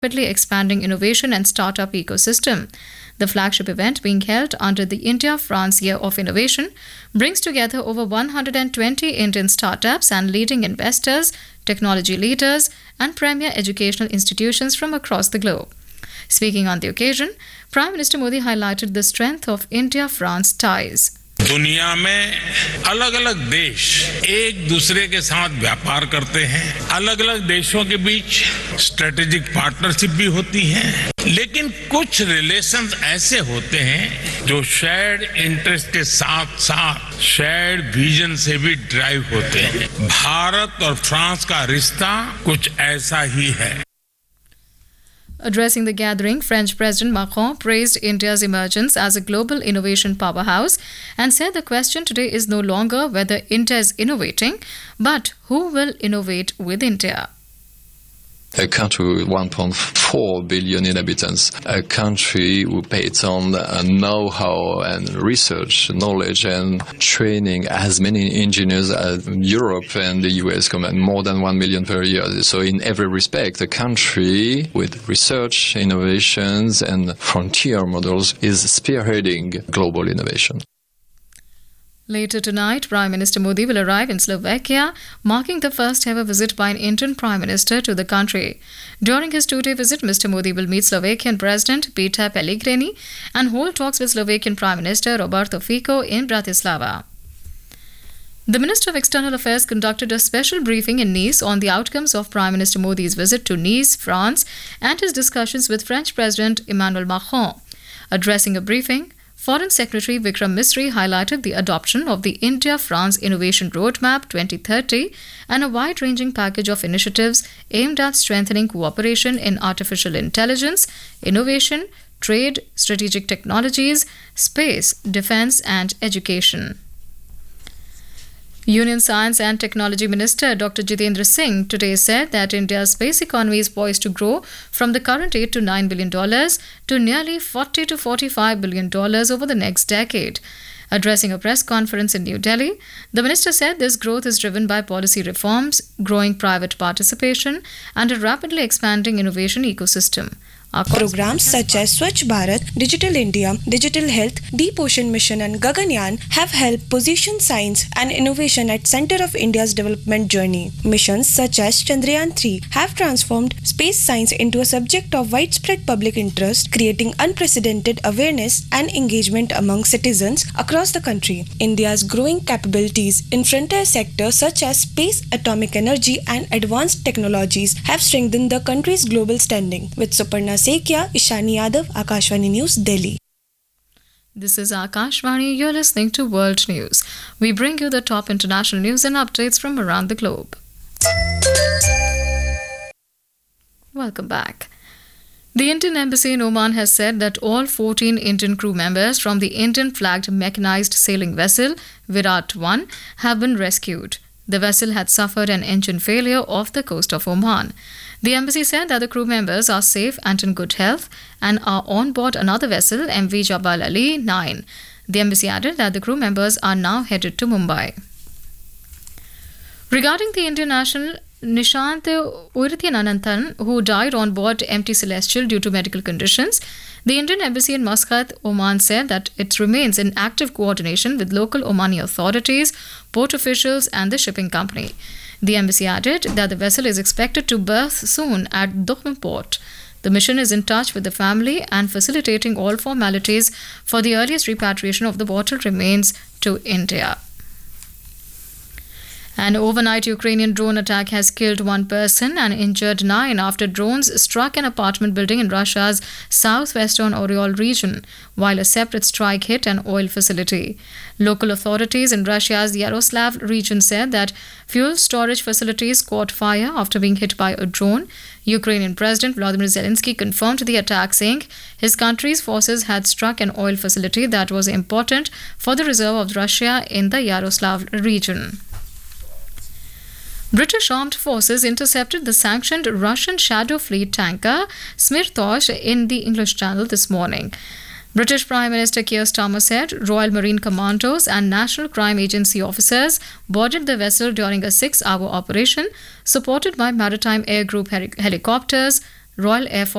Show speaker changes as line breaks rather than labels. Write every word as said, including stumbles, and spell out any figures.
rapidly expanding innovation and startup ecosystem. The flagship event, being held under the India-France Year of Innovation, brings together over one hundred twenty Indian startups and leading investors, technology leaders, and premier educational institutions from across the globe. Speaking on the occasion, Prime Minister Modi highlighted the strength of India-France ties.
दुनिया में अलग अलग देश एक दूसरे के साथ व्यापार करते हैं, अलग अलग देशों के बीच स्ट्रेटेजिक पार्टनरशिप भी होती है, लेकिन कुछ रिलेशंस ऐसे होते हैं जो शेयर्ड इंटरेस्ट के साथ साथ शेयर्ड विजन से भी ड्राइव होते हैं। भारत और फ्रांस का रिश्ता कुछ ऐसा ही है।
Addressing the gathering, French President Macron praised India's emergence as a global innovation powerhouse and said the question today is no longer whether India is innovating, but who will innovate with India.
A country with one point four billion inhabitants, a country who pays on uh, know-how and research, knowledge and training as many engineers as Europe and the U S combined, more than one million per year. So in every respect, a country with research, innovations and frontier models is spearheading global innovation.
Later tonight, Prime Minister Modi will arrive in Slovakia, marking the first ever visit by an Indian Prime Minister to the country. During his two-day visit, Mister Modi will meet Slovakian President Peter Pellegrini and hold talks with Slovakian Prime Minister Roberto Fico in Bratislava. The Minister of External Affairs conducted a special briefing in Nice on the outcomes of Prime Minister Modi's visit to Nice, France, and his discussions with French President Emmanuel Macron. Addressing a briefing, Foreign Secretary Vikram Misri highlighted the adoption of the India-France Innovation Roadmap twenty thirty and a wide-ranging package of initiatives aimed at strengthening cooperation in artificial intelligence, innovation, trade, strategic technologies, space, defense and education. Union Science and Technology Minister Doctor Jitendra Singh today said that India's space economy is poised to grow from the current eight to nine billion dollars to nearly forty to forty-five billion dollars over the next decade. Addressing a press conference in New Delhi, the minister said this growth is driven by policy reforms, growing private participation, and a rapidly expanding innovation ecosystem.
Programs such as Swachh Bharat, Digital India, Digital Health, Deep Ocean Mission and Gaganyaan have helped position science and innovation at center of India's development journey. Missions such as Chandrayaan three have transformed space science into a subject of widespread public interest, creating unprecedented awareness and engagement among citizens across the country. India's growing capabilities in frontier sectors such as space, atomic energy and advanced technologies have strengthened the country's global standing. With Suparna Sekia, Ishani Yadav, Akashvani News, Delhi.
This is Akashvani. You're listening to World News. We bring you the top international news and updates from around the globe. Welcome back. The Indian Embassy in Oman has said that all fourteen Indian crew members from the Indian-flagged mechanized sailing vessel Virat one have been rescued. The vessel had suffered an engine failure off the coast of Oman. The embassy said that the crew members are safe and in good health and are on board another vessel, M V Jabal Ali nine. The embassy added that the crew members are now headed to Mumbai. Regarding the Indian national Nishant Urityanananthan, who died on board M T Celestial due to medical conditions, the Indian Embassy in Muscat, Oman said that it remains in active coordination with local Omani authorities, port officials and the shipping company. The embassy added that the vessel is expected to berth soon at Dukhn port. The mission is in touch with the family and facilitating all formalities for the earliest repatriation of the bottle remains to India. An overnight Ukrainian drone attack has killed one person and injured nine after drones struck an apartment building in Russia's southwestern Oryol region, while a separate strike hit an oil facility. Local authorities in Russia's Yaroslav region said that fuel storage facilities caught fire after being hit by a drone. Ukrainian President Volodymyr Zelensky confirmed the attack, saying his country's forces had struck an oil facility that was important for the reserve of Russia in the Yaroslav region. British armed forces intercepted the sanctioned Russian Shadow Fleet tanker Smirtosh in the English Channel this morning. British Prime Minister Keir Starmer said Royal Marine Commandos and National Crime Agency officers boarded the vessel during a six-hour operation supported by Maritime Air Group heli- helicopters, Royal Air Force